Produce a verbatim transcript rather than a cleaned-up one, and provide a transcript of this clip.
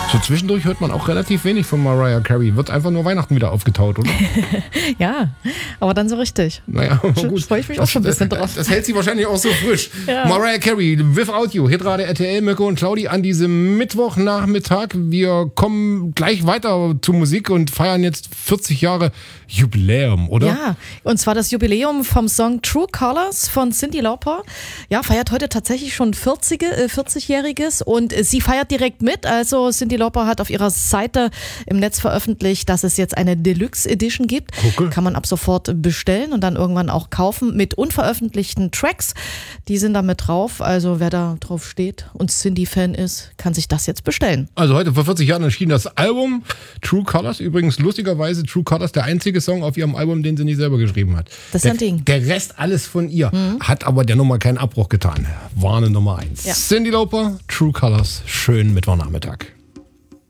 So zwischendurch hört man auch relativ wenig von Mariah Carey. Wird einfach nur Weihnachten wieder aufgetaut, oder? Ja, aber dann so richtig. Naja, gut. Freue ich mich auch schon ein bisschen das, drauf. Das hält sie wahrscheinlich auch so frisch. Ja. Mariah Carey, Without You, Hitradio R T L, Mirko und Claudi an diesem Mittwochnachmittag. Wir kommen gleich weiter zur Musik und feiern jetzt vierzig Jahre Jubiläum, oder? Ja, und zwar das Jubiläum vom Song True Colors von Cyndi Lauper. Ja, feiert heute tatsächlich schon vierzigjähriges und sie feiert direkt mit. Also Cyndi Lauper hat auf ihrer Seite im Netz veröffentlicht, dass es jetzt eine Deluxe Edition gibt. Gucke. Kann man ab sofort bestellen und dann irgendwann auch kaufen mit unveröffentlichten Tracks. Die sind da mit drauf. Also wer da drauf steht und Cyndi-Fan ist, kann sich das jetzt bestellen. Also heute vor vierzig Jahren erschien das Album True Colors. Übrigens lustigerweise True Colors der einzige Song auf ihrem Album, den sie nicht selber geschrieben hat. Das ist der, ein Ding. Der Rest alles von ihr. Mhm. Hat aber der Nummer keinen Abbruch getan. War eine Nummer eins. Ja. Cyndi Lauper, True Colors. Schönen Mittwochnachmittag.